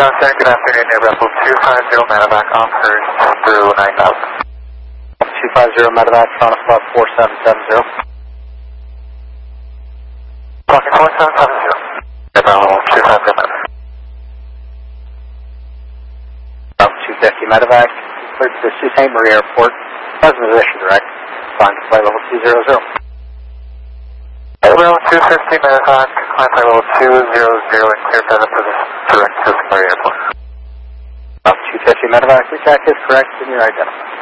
Contact, good afternoon, Air Rebel 250 Medevac on first through 9000. 250 Medevac, Toronto Club 4770. Talking 4770. Air Rebel 250 Medevac. 250 Medevac, cleared to Sault Ste. Marie Airport, present position direct, climb to flight level 200. Air Rebel 250 Medevac, climb flight level 200 and clear present position direct to Sault Ste. Marie Airport. 250 Medevac, your TAC is correct and you're identified.